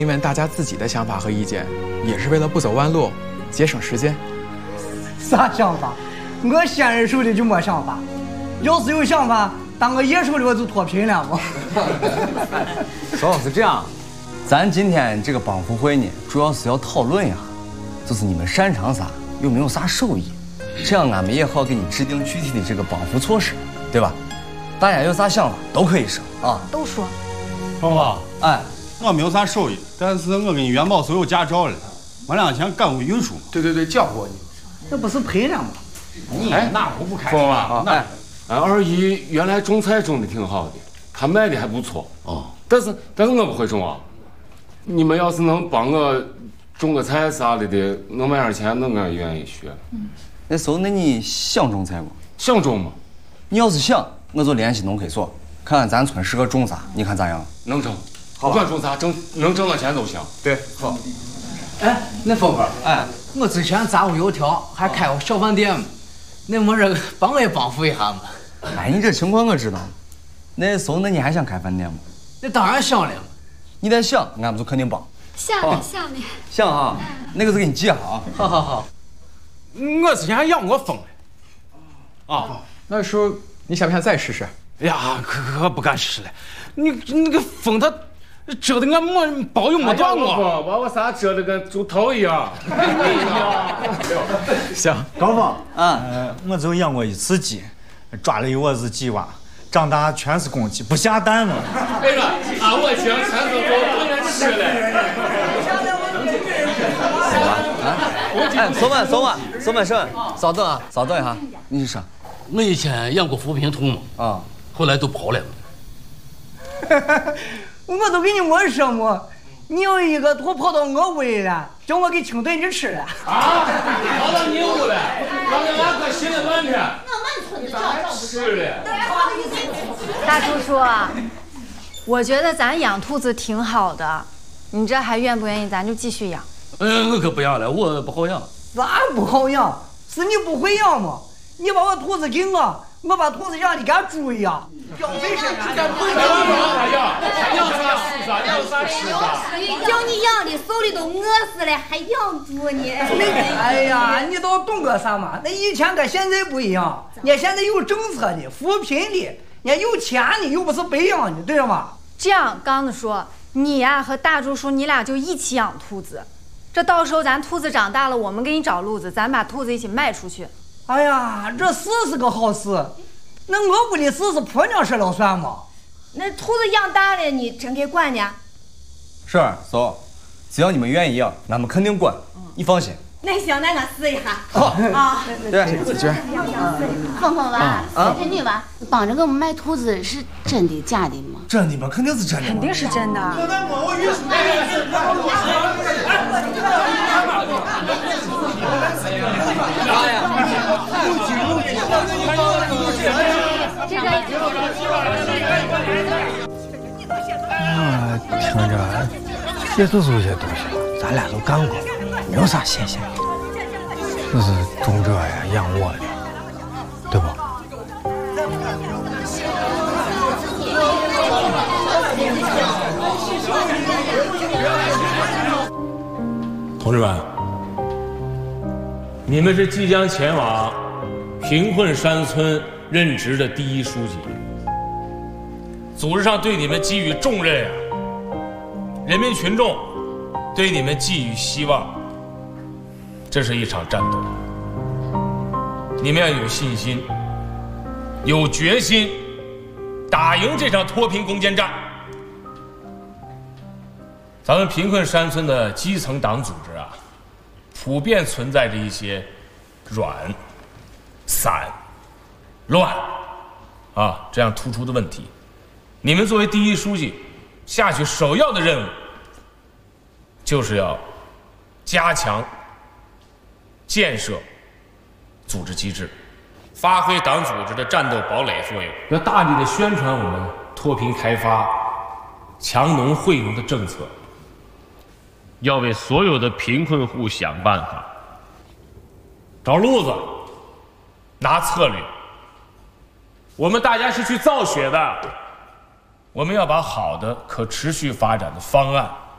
问问大家自己的想法和意见，也是为了不走弯路，节省时间。 啥想法？我现任手里就没想法。要是有想法，当我爷手里我就脱贫了嘛。 说是这样，咱今天这个帮扶会呢，主要是要讨论一下，就是你们擅长啥，有没有啥手艺，这样俺们也好给你制定具体的这个帮扶措施，对吧？大家有啥想法都可以说啊， 都说。 芳芳， 哎， 我没有啥手艺，但是我跟你元宝是有驾照的，我俩以前干过运输。 对，教过你。 那不是赔了吗？ 哎，那我不开心。 芳芳，哎，俺二姨原来种菜种的挺好的，她卖的还不错哦。但是我不会种啊。你们要是能帮我种个菜啥的，能卖点钱，那我也愿意学。 那时候那你想种菜不？ 想种吗？ 你要是想，我就联系农科所，看看咱村适合种啥，你看咋样？ 能种，不管种啥，能挣到钱都行。 对，好。 哎，那峰哥，哎，我之前炸过油条，还开过小饭店，那没人帮我也帮扶一下嘛。 哎，你这情况我知道。那时候那你还想开饭店吗？ 那当然想了。 你得想，俺们就肯定帮。 想呢。 想啊，那个是给你记下啊。 好。我之前还养过蜂呢。啊， 那时候你想不想再试试？ 哎呀，可不敢试了。你那个蜂它蛰得俺没包又没断过。 把我啥蛰得跟猪头一样。 行， 高峰啊，我就养过一次鸡，抓了一窝子鸡娃，长大全是公鸡，不下蛋嘛。 那个俺我行，全是都不能吃了。 哎，手慢手，稍等啊，稍等一下，你说。 我以前养过扶贫兔嘛， 啊， 后来都跑了。 我都跟你没说嘛，你有一个兔跑到我屋里了，叫我给清炖着吃了。 啊，跑到你屋了，刚才俺可寻了半天。 我们村的是的。 大叔叔，我觉得咱养兔子挺好的，你这还愿不愿意？咱就继续养。 我可不养了，我不好养。 咋不好养？是你不会养吗？你把我兔子给我，我把兔子养的跟猪一样。交费是俺的。 叫你养的手里都饿死了，还养猪呢？ 哎呀，你都懂个啥嘛？那以前跟现在不一样，人家现在有政策的，扶贫的，人家有钱的，又不是白养的，对吗？ 这样，刚子说，你呀和大猪叔，你俩就一起养兔子。这到时候咱兔子长大了，我们给你找路子，咱把兔子一起卖出去。 哎呀，这是个好事。那我屋里事是婆娘说了算吗？ 那兔子养大了，你真给管呢？ 是走，只要你们愿意养，俺们肯定管，你放心。 那行，那我试一下。 好啊， 对， 凤凤娃，美女娃，帮着我们卖兔子是真的假的吗？ 真的吗？肯定是真的。 肯定是真的。 我听着，这都是些东西，咱俩都干过，没有啥新鲜的。就是种这呀，养我的，对不？ 同志们，你们是即将前往贫困山村任职的第一书记，组织上对你们寄予重任啊！人民群众对你们寄予希望。这是一场战斗，你们要有信心、有决心，打赢这场脱贫攻坚战。咱们贫困山村的基层党组织啊，普遍存在着一些软、散、乱啊这样突出的问题。你们作为第一书记，下去首要的任务就是要加强建设组织机制，发挥党组织的战斗堡垒作用，要大力的宣传我们脱贫开发、强农惠农的政策，要为所有的贫困户想办法，找路子，拿策略。我们大家是去造血的，我们要把好的可持续发展的方案